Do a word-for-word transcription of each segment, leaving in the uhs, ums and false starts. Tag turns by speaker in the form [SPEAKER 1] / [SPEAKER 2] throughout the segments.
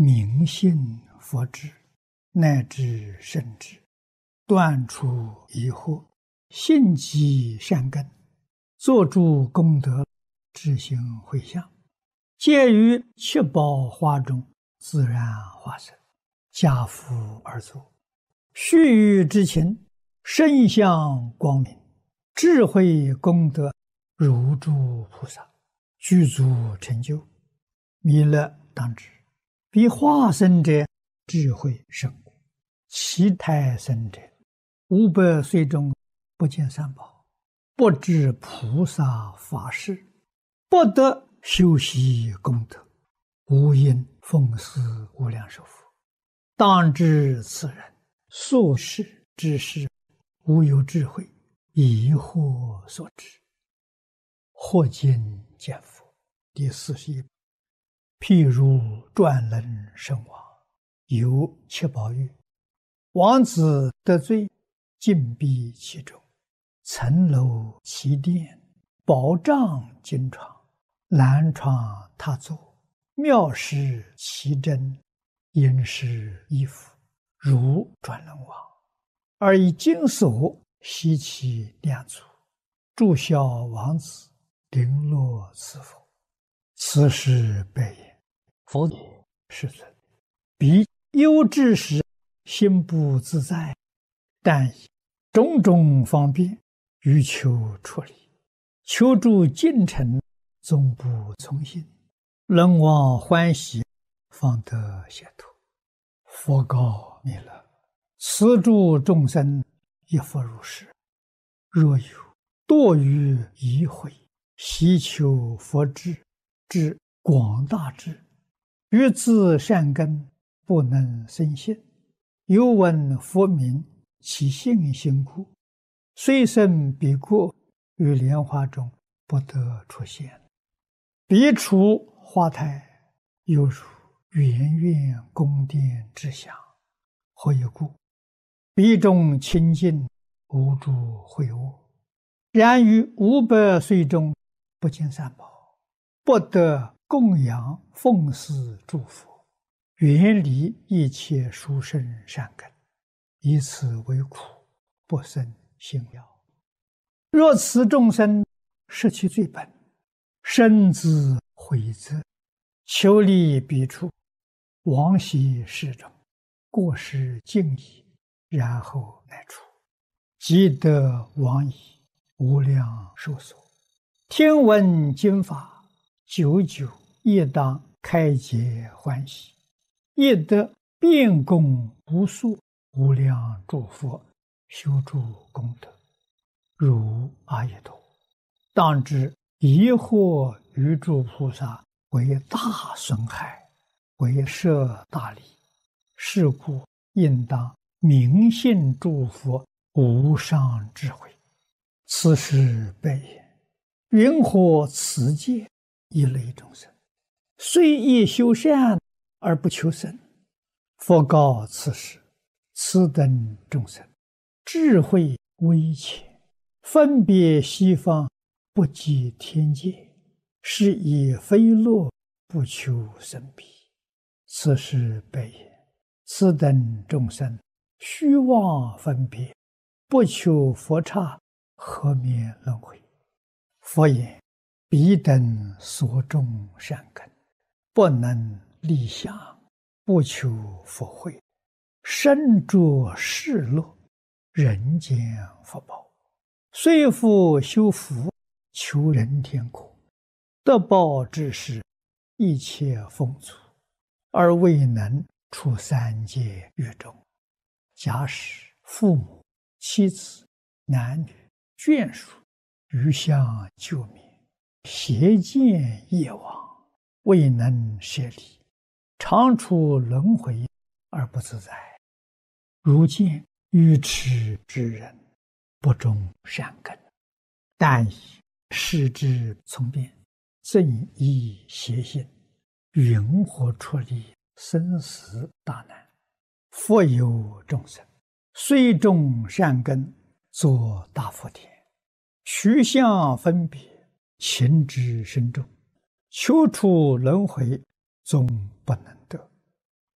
[SPEAKER 1] 明信佛智，乃至圣智，断除疑惑，信积善根，做诸功德，智行回向，皆于七宝花中自然化生，家福而作，须臾之情，身相光明，智慧功德如诸菩萨，具足成就，弥勒当知。彼化生者智慧甚故，其胎生者五百岁中不见三宝，不知菩萨法事，不得修习功德，无因奉祀无量寿佛。当知此人所事之事，无有智慧，疑惑所致。或今见佛第四十一。譬如转轮圣王，有七宝玉，王子得罪，禁闭其中，层楼其殿，宝帐金床，蓝床榻座，妙饰其珍，殷实衣服，如转轮王，而以金锁悉其两足，祝孝王子，绫罗赐佛。此时白言：佛也，世尊，彼忧之时，心不自在，但以种种方便，欲求出离，求助进程，终不从心，人望欢喜，方得解脱。佛告弥勒：此诸众生亦复如是。若有堕于疑悔，希求佛智，至广大智，欲自善根，不能生信，又闻佛名，其信心故，虽生彼国，于莲花中不得出现。彼处花台，犹如圆圆宫殿之祥。何以故？彼中清净，无诸秽恶。然于五百岁中，不见三宝，不得供养奉祀诸佛，远离一切殊胜善根，以此为苦，不生信要。若此众生失其最本，深自悔责，求离彼处，往昔世中，过失尽已，然后乃出，即得往矣，无量寿所。听闻经法，久久亦当开解欢喜，亦得遍供无数无量诸佛，修诸功德，如阿逸多。当知疑惑于诸菩萨，为大损害，为摄大利。是故应当明信诸佛无上智慧。此时白言：云何此界一类众生，虽亦修善而不求生？佛告此时：此等众生，智慧微浅，分别西方，不及天界，是以非乐，不求生彼。此时白言：此等众生，虚妄分别，不求佛刹，何免轮回？佛言：彼等所种善根，不能立想，不求佛慧，身着世乐，人间福报，虽复修福，求人天国，得报之时，一切丰足，而未能出三界狱中。假使父母、妻子、男女、眷属，余相救灭，邪见业往，未能舍离，常处轮回而不自在。如见愚痴之人，不种善根，但以视之从变，正依邪心，云何出离生死大难？复有众生，虽种善根，作大福田，取相分别，情之深重，求出轮回，终不能得。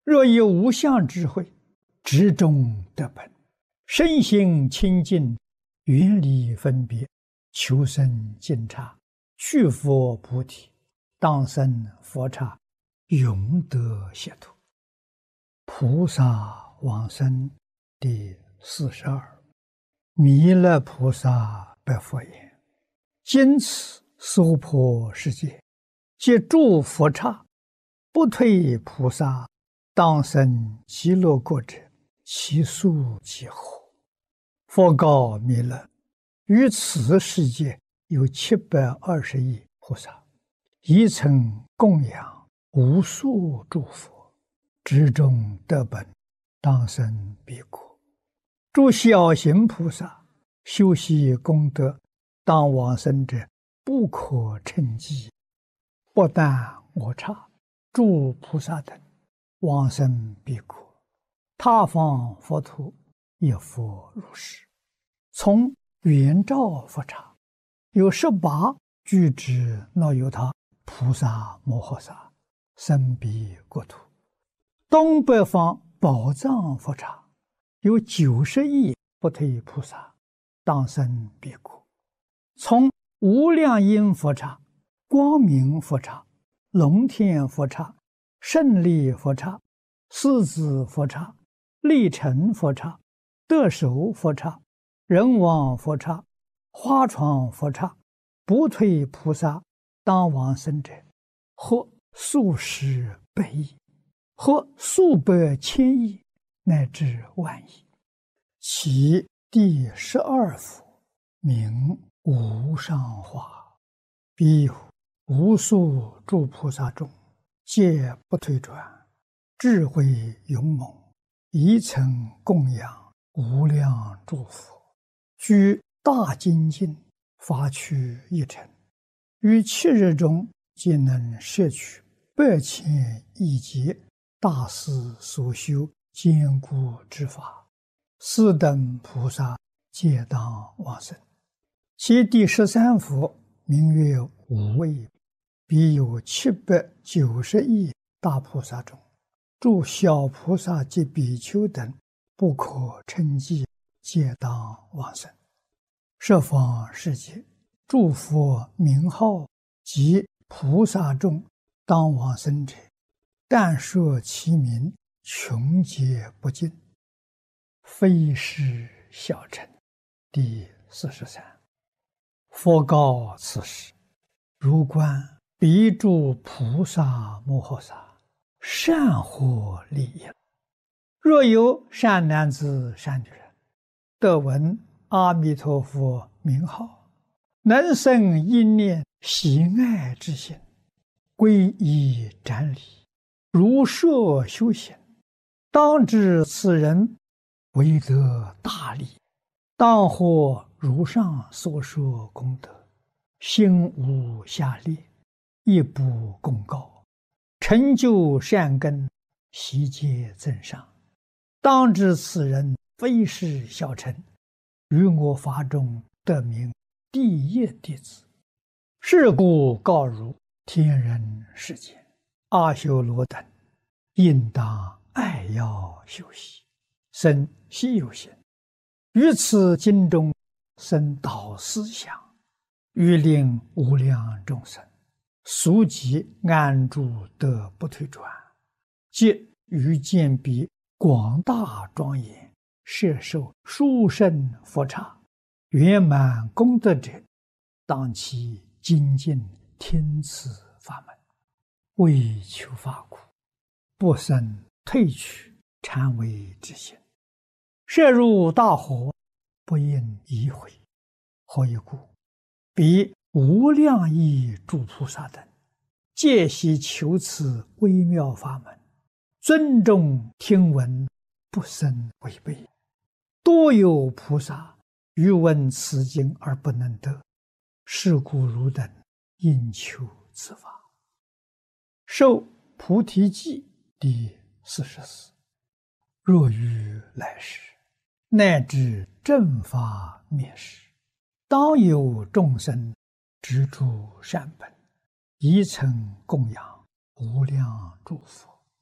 [SPEAKER 1] 若以无相智慧，执中得本，身心清净，远离分别，求生净刹，去佛菩提，当生佛刹，永得解脱。菩萨往生第四十二。弥勒菩萨白佛言：今此娑婆世界，皆诸佛刹，不退菩萨，当生极乐国者，其数几何？佛告弥勒：于此世界有七百二十亿菩萨，一曾供养无数诸佛，执中得本，当生彼国。诸小行菩萨修习功德，当往生者，不可称计。不但我刹诸菩萨等往生彼国，他方佛土也复如是。从圆照佛刹有十八具之那由他菩萨摩诃萨生彼国土。东北方宝藏佛刹有九十亿不退菩萨当生彼国。从无量音佛刹、光明佛刹、龙天佛刹、胜利佛刹、狮子佛刹、力成佛刹、得手佛刹、人王佛刹、花床佛刹，不退菩萨当往生者，或数十百亿，或数百千亿，乃至万亿。其第十二佛名无上化，彼无数诸菩萨中，皆不退转，智慧勇猛，一曾供养无量诸佛，居大精进，发趣一尘，于七日中皆能摄取百千亿劫大师所修坚固之法，四等菩萨皆当往生。其第十三佛名曰无畏，彼有七百九十亿大菩萨中，诸小菩萨及比丘等不可称计，皆当往生。十方世界诸佛名号及菩萨中当往生者，但说其名，穷劫不尽，非是小乘。第四十三。佛告此时：如观彼诸菩萨摩诃萨，善获利益。若有善男子善女人，得闻阿弥陀佛名号，能生一念喜爱之心，皈依瞻礼，如设修行，当知此人为得大利，当获如上所说功德，心无下劣，亦不公告，成就善根，悉皆增上。当知此人非是小乘，于我法中得名第一弟子。是故告汝天人世间阿修罗等，应当爱要修习，生希有行，于此经中生导思想，欲令无量众生速即安住得不退转，即于见彼广大庄严，摄受殊胜佛刹，圆满功德者，当其精进听此法门，为求法苦，不生退去禅为之心，摄入大火，不应疑悔。何以故？彼无量亿诸菩萨等，皆悉求此微妙法门，尊重听闻，不生违背。多有菩萨欲闻此经而不能得，是故汝等应求此法。受菩提记第四十四。若于来世，乃至正法灭世，当有众生执诸善本，一曾供养无量诸佛，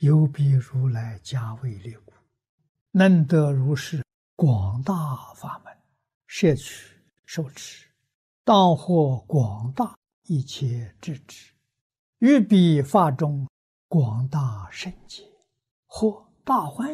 [SPEAKER 1] 犹比如来加为列故，能得如是广大法门，摄取受持，当获广大一切智智，于彼法中广大圣解，或大欢